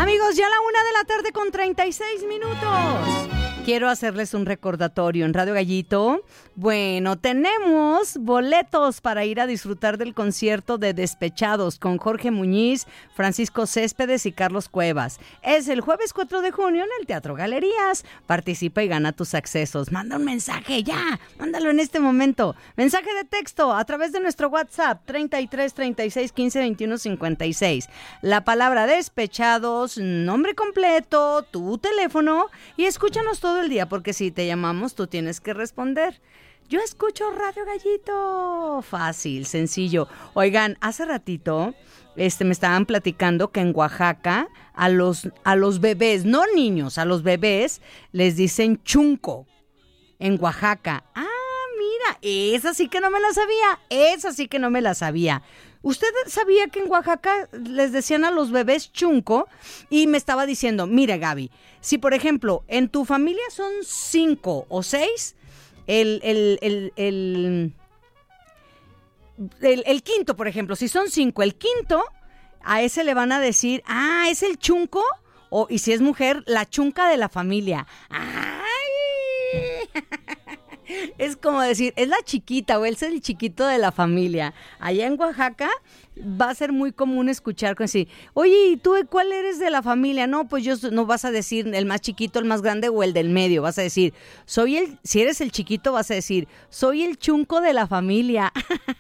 Amigos, ya la 1:36 p.m. Quiero hacerles un recordatorio en Radio Gallito. Bueno, tenemos boletos para ir a disfrutar del concierto de Despechados con Jorge Muñiz, Francisco Céspedes y Carlos Cuevas. Es el jueves 4 de junio en el Teatro Galerías. Participa y gana tus accesos. Manda un mensaje ya, mándalo en este momento. Mensaje de texto a través de nuestro WhatsApp 33 36 15 21 56. La palabra Despechados, nombre completo, tu teléfono y escúchanos todo el día, porque si te llamamos tú tienes que responder. Yo escucho Radio Gallito. Fácil, sencillo. Oigan, hace ratito me estaban platicando que en Oaxaca a los bebés, no niños, a los bebés les dicen chunco. En Oaxaca. Ah, mira, esa sí que no me la sabía. ¿Usted sabía que en Oaxaca les decían a los bebés chunco? Y me estaba diciendo, mira, Gaby, si por ejemplo en tu familia son 5 o 6, el quinto, por ejemplo, si son 5, el quinto, a ese le van a decir, es el chunco, y si es mujer, la chunca de la familia. ¡Ay! Es como decir, es la chiquita o él es el chiquito de la familia. Allá en Oaxaca va a ser muy común escuchar con decir, oye, ¿y tú cuál eres de la familia? No, pues no vas a decir el más chiquito, el más grande o el del medio. Vas a decir, si eres el chiquito, vas a decir, soy el chunco de la familia.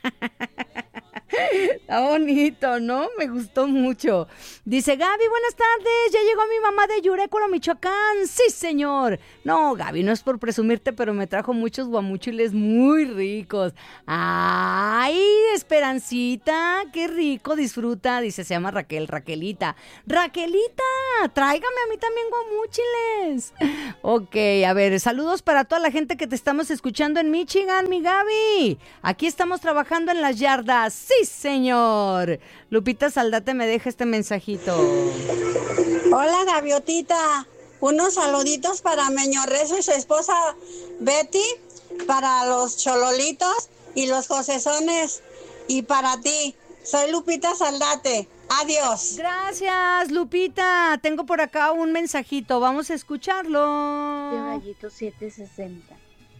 Está bonito, ¿no? Me gustó mucho. Dice, Gaby, buenas tardes. Ya llegó mi mamá de Yurécuaro, Michoacán. Sí, señor. No, Gaby, no es por presumirte, pero me trajo muchos guamuchiles muy ricos. Ay, Esperancita, qué rico, disfruta. Dice, se llama Raquelita, tráigame a mí también guamuchiles. Ok, a ver, saludos para toda la gente que te estamos escuchando en Michigan, mi Gaby. Aquí estamos trabajando en las yardas. Sí, señor. Lupita Saldate me deja este mensajito. Hola, Gaviotita. Unos saluditos para Meñorrezo y su esposa Betty, para los Chololitos y los Josesones y para ti. Soy Lupita Saldate. Adiós. Gracias, Lupita. Tengo por acá un mensajito. Vamos a escucharlo. De Gallito 760.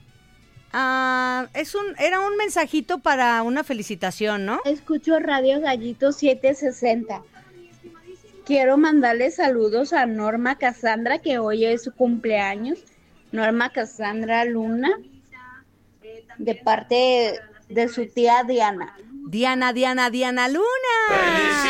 Era un mensajito para una felicitación, ¿no? Escucho Radio Gallito 760. Quiero mandarle saludos a Norma Cassandra, que hoy es su cumpleaños. Norma Cassandra Luna, de parte de su tía Diana. Diana Luna.